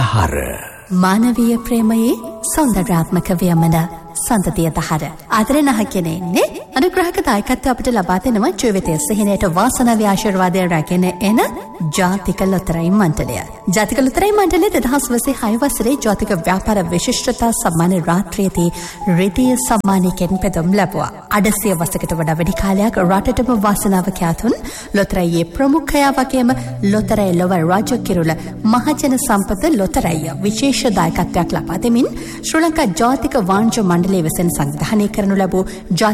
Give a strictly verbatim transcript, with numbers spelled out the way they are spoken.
දහර මානවීය ප්‍රේමයේ සෞන්දර්යාත්මක ව්‍යමන සන්තතිය දහර ආදරේ නහ කෙනෙන්නේ අනුග්‍රහක දායකත්වය අපිට ලබා දෙනවා ජීවිතයේ සිහිනයට වාසනාවේ ආශිර්වාදය රැගෙන එන ජාතික ලොතරැයි මණ්ඩලය. ජාතික ලොතරැයි මණ්ඩලය දෙදහස් විසිහය වසරේ ජාතික ව්‍යාපාර විශිෂ්ටතා සම්මාන රාත්‍රියේදී රිදී සම්මානයකින් පෙදුම් ලැබුවා. අඩසිය වසරකට වඩා වැඩි කාලයක් රටටම වාසනාව කැතුන් ලොතරැයියේ ප්‍රමුඛයා වගේම ලොතරැයි ලොව රාජ්‍ය කිරුළ මහජන සම්පත ලොතරැයිය විශේෂ දායකත්වයක් ලබා දෙමින් ශ්‍රී ලංකා ජාතික වාණිජ්‍ය මණ්ඩලය විසින් සංවිධානය කරනු ලැබූ